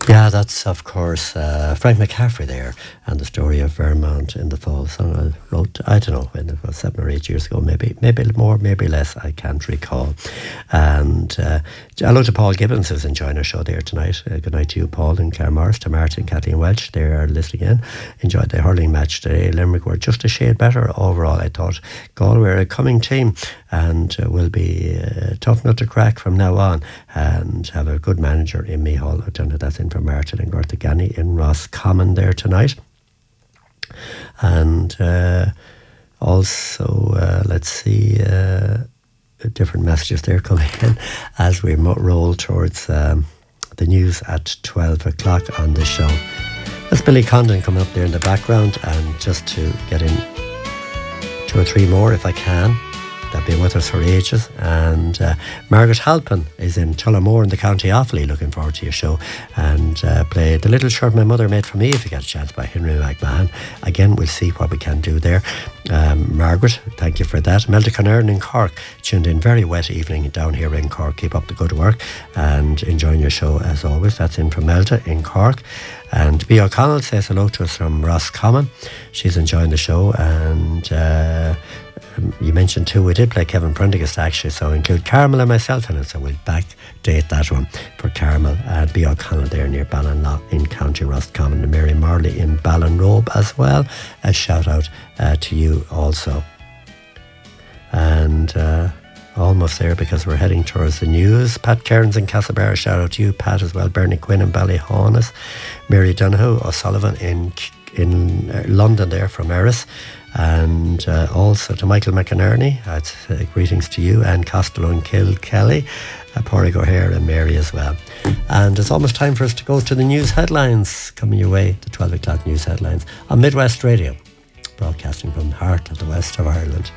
Yeah, that's of course Frank McCaffrey there, and the story of Vermont in the fall. Song I wrote, I don't know, when it was 7 or 8 years ago, maybe more, maybe less, I can't recall. And hello to Paul Gibbons, who's enjoying our show there tonight. Good night to you, Paul, and Claire Morris, to Martin, Kathleen Welch. They are listening in. Enjoyed the hurling match today. Limerick were just a shade better overall, I thought. Galway are a coming team and will be tough nut to crack from now on, and have a good manager in Mihal. I don't know, that's in from Martin and Garth Gani in Roscommon there tonight. And also, let's see, different messages there coming in as we roll towards the news at 12 o'clock on the show. That's Billy Condon coming up there in the background, and just to get in 2 or 3 more if I can. They've been with us for ages. And Margaret Halpin is in Tullamore in the County Offaly. Looking forward to your show. And play The Little Shirt My Mother Made For Me if you get a chance, by Henry McMahon. Again, we'll see what we can do there. Margaret, thank you for that. Melda Conern in Cork tuned in. Very wet evening down here in Cork. Keep up the good work and enjoying your show as always. That's in from Melda in Cork. And B. O'Connell says hello to us from Roscommon. She's enjoying the show. And you mentioned too, we did play Kevin Prendergast actually, so include Carmel and myself in it, so we'll backdate that one for Carmel. B. O'Connell there near Ballinlough in County Roscommon, and Mary Marley in Ballinrobe as well. A shout out to you also. And almost there because we're heading towards the news. Pat Cairns in Castlebar, shout out to you, Pat, as well. Bernie Quinn in Ballyhaunis. Mary Donoghue O'Sullivan in London there from Erris. And also to Michael McInerney, greetings to you, and Costello and Kilkelly, Pádraig O'Hare and Mary as well. And it's almost time for us to go to the news headlines, coming your way, the 12 o'clock news headlines on Midwest Radio, broadcasting from the heart of the west of Ireland.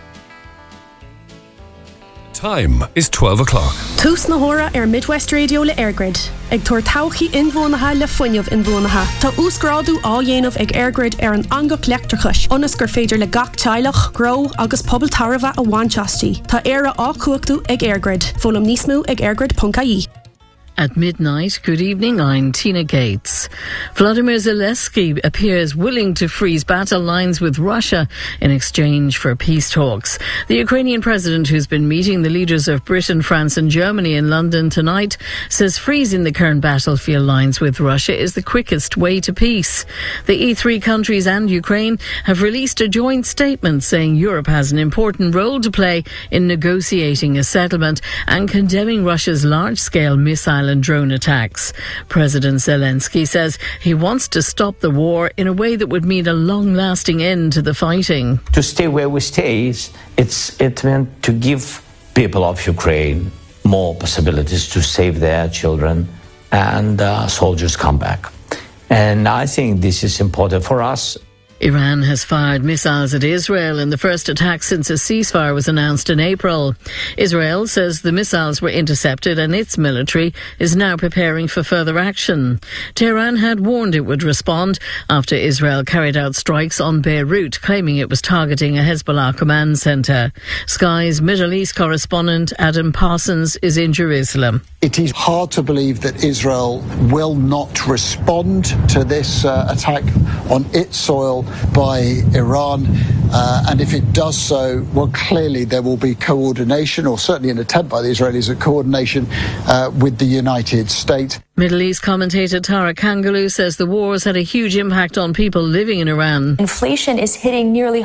Time is 12 o'clock. Tús na hora Midwest Radio le Airgrid. Ag tuair tauchaí inmhónatha le fuinneamh inmhónatha. Tá úsgráadú á dhéanamh ag Airgrid an angach leachtarchais. Ionas gur féidir le gach teilech, gró agus pobal tarbha a bhainteastí. Tá éire á cuachtú ag Airgrid. Fólam níos mó ag airgrid.ie. At midnight, good evening, I'm Tina Gates. Vladimir Zelensky appears willing to freeze battle lines with Russia in exchange for peace talks. The Ukrainian president, who's been meeting the leaders of Britain, France and Germany in London tonight, says freezing the current battlefield lines with Russia is the quickest way to peace. The E3 countries and Ukraine have released a joint statement saying Europe has an important role to play in negotiating a settlement and condemning Russia's large-scale missile and drone attacks. President Zelensky says he wants to stop the war in a way that would mean a long-lasting end to the fighting. To stay where we stay, it meant to give people of Ukraine more possibilities to save their children and soldiers come back. And I think this is important for us. Iran has fired missiles at Israel in the first attack since a ceasefire was announced in April. Israel says the missiles were intercepted and its military is now preparing for further action. Tehran had warned it would respond after Israel carried out strikes on Beirut, claiming it was targeting a Hezbollah command centre. Sky's Middle East correspondent Adam Parsons is in Jerusalem. It is hard to believe that Israel will not respond to this attack on its soil by Iran, and if it does so, well, clearly there will be coordination, or certainly an attempt by the Israelis at coordination with the United States. Middle East commentator Tara Kangaloo says the war's had a huge impact on people living in Iran. Inflation is hitting nearly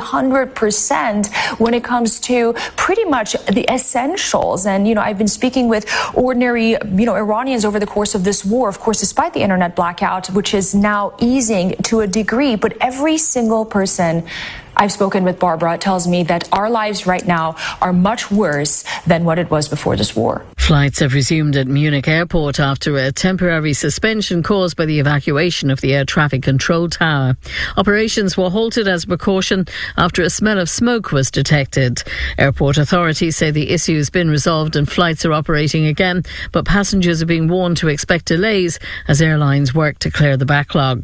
100% when it comes to pretty much the essentials. And, I've been speaking with ordinary, Iranians over the course of this war, of course, despite the internet blackout, which is now easing to a degree. But every single person I've spoken with, Barbara, tells me that our lives right now are much worse than what it was before this war. Flights have resumed at Munich airport after a temporary suspension caused by the evacuation of the air traffic control tower. Operations were halted as a precaution after a smell of smoke was detected. Airport authorities say the issue has been resolved and flights are operating again, but passengers are being warned to expect delays as airlines work to clear the backlog.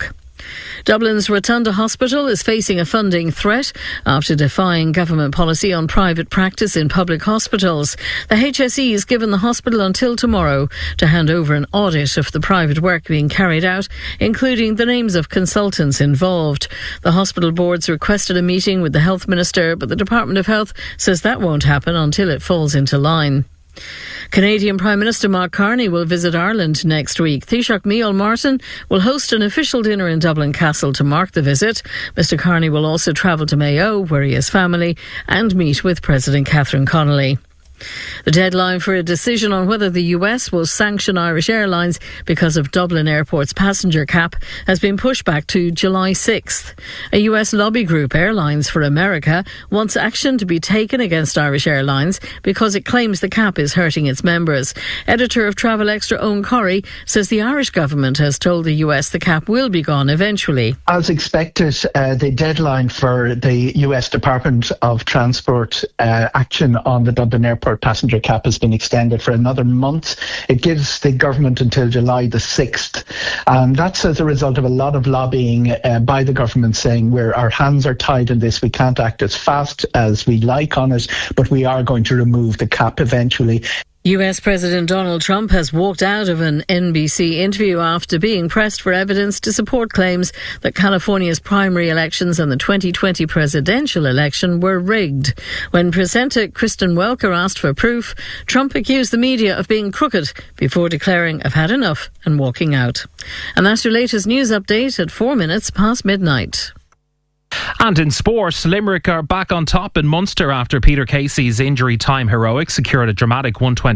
Dublin's Rotunda Hospital is facing a funding threat after defying government policy on private practice in public hospitals. The HSE has given the hospital until tomorrow to hand over an audit of the private work being carried out, including the names of consultants involved. The hospital board's requested a meeting with the Health Minister, but the Department of Health says that won't happen until it falls into line. Canadian Prime Minister Mark Carney will visit Ireland next week. Taoiseach Micheál Martin will host an official dinner in Dublin Castle to mark the visit. Mr Carney will also travel to Mayo, where he has family, and meet with President Catherine Connolly. The deadline for a decision on whether the US will sanction Irish Airlines because of Dublin Airport's passenger cap has been pushed back to July 6th. A US lobby group, Airlines for America, wants action to be taken against Irish Airlines because it claims the cap is hurting its members. Editor of Travel Extra Owen Corrie says the Irish government has told the US the cap will be gone eventually. As expected, the deadline for the US Department of Transport action on the Dublin Airport passenger cap has been extended for another month. It gives the government until July the 6th. And that's as a result of a lot of lobbying by the government saying our hands are tied in this. We can't act as fast as we like on it, but we are going to remove the cap eventually. US President Donald Trump has walked out of an NBC interview after being pressed for evidence to support claims that California's primary elections and the 2020 presidential election were rigged. When presenter Kristen Welker asked for proof, Trump accused the media of being crooked before declaring, "I've had enough," and walking out. And that's your latest news update at 4 minutes past midnight. And in sport, Limerick are back on top in Munster after Peter Casey's injury time heroics secured a dramatic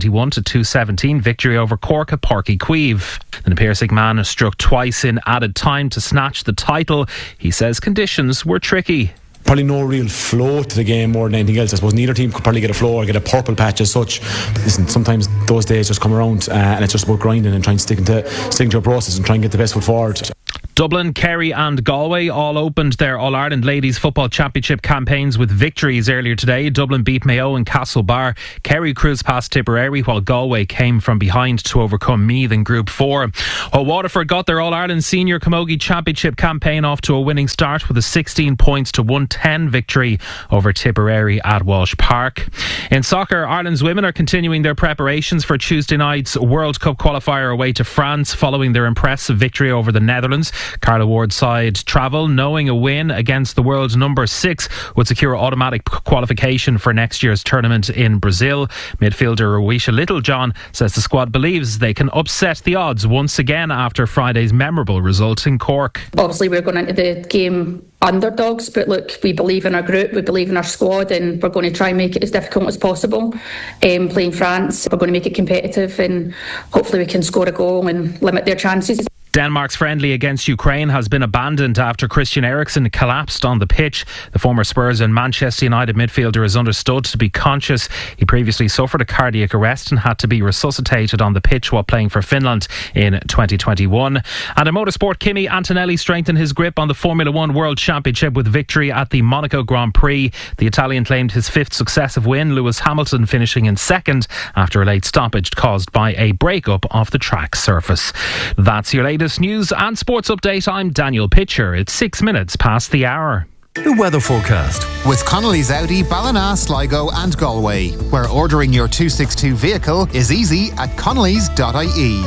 121-217 victory over Cork at Páirc Uí Chaoimh. The Piercing man struck twice in added time to snatch the title. He says conditions were tricky. Probably no real flow to the game more than anything else. I suppose neither team could probably get a flow or get a purple patch as such. But listen, sometimes those days just come around and it's just about grinding and trying to stick to a process and try and get the best foot forward. Dublin, Kerry and Galway all opened their All-Ireland Ladies Football Championship campaigns with victories earlier today. Dublin beat Mayo and Castlebar. Kerry cruised past Tipperary while Galway came from behind to overcome Meath in Group 4. While Waterford got their All-Ireland Senior Camogie Championship campaign off to a winning start with a 16 points to 110 victory over Tipperary at Walsh Park. In soccer, Ireland's women are continuing their preparations for Tuesday night's World Cup qualifier away to France following their impressive victory over the Netherlands. Carla Ward's side travel knowing a win against the world's number 6 would secure automatic qualification for next year's tournament in Brazil. Midfielder Rowesha Littlejohn says the squad believes they can upset the odds once again after Friday's memorable result in Cork. Obviously we're going into the game underdogs, but look, we believe in our group, we believe in our squad, and we're going to try and make it as difficult as possible. Playing France, we're going to make it competitive and hopefully we can score a goal and limit their chances. Denmark's friendly against Ukraine has been abandoned after Christian Eriksen collapsed on the pitch. The former Spurs and Manchester United midfielder is understood to be conscious. He previously suffered a cardiac arrest and had to be resuscitated on the pitch while playing for Finland in 2021. And in motorsport, Kimi Antonelli strengthened his grip on the Formula One World Championship with victory at the Monaco Grand Prix. The Italian claimed his 5th successive win, Lewis Hamilton finishing in 2nd after a late stoppage caused by a breakup of the track surface. That's your latest news and sports update. I'm Daniel Pitcher. It's 6 minutes past the hour. The weather forecast with Connolly's Audi, Ballina, Sligo and Galway, where ordering your 262 vehicle is easy at connolly's.ie.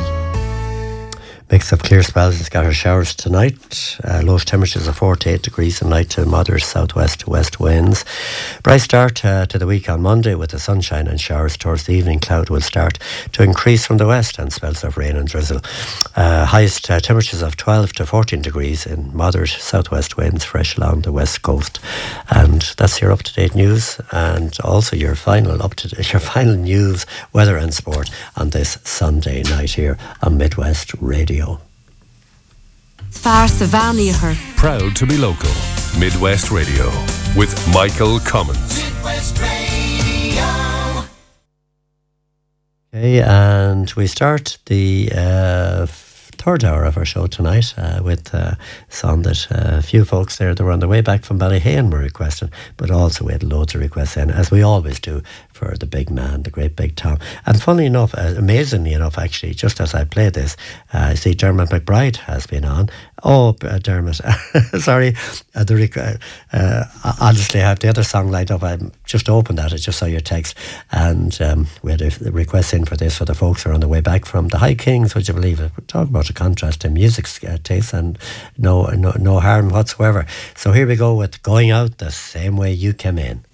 Mix of clear spells and scattered showers tonight. Lowest temperatures of 4 to 8 degrees and light to moderate southwest to west winds. Bright start to the week on Monday with the sunshine and showers towards the evening. Cloud will start to increase from the west and spells of rain and drizzle. Highest temperatures of 12 to 14 degrees in moderate southwest winds, fresh along the west coast. And that's your up-to-date news and also your final news, weather and sport on this Sunday night here on Midwest Radio. Proud to be local. Midwest Radio with Michael Cummins. Midwest Radio. Okay, and we start the third hour of our show tonight with a song that a few folks there that were on their way back from Ballyhane were requesting, but also we had loads of requests in, as we always do, for the big man, the great Big Tom. And funnily enough, amazingly enough actually, just as I play this, I see Dermot McBride has been on Oh, Dermot, sorry. Honestly, I have the other song lined up. I just opened that. I just saw your text. And we had a request in for this for the folks who are on the way back from the High Kings, would you believe it? We're talking about a contrast in music taste and no harm whatsoever. So here we go with Going Out the Same Way You Came In.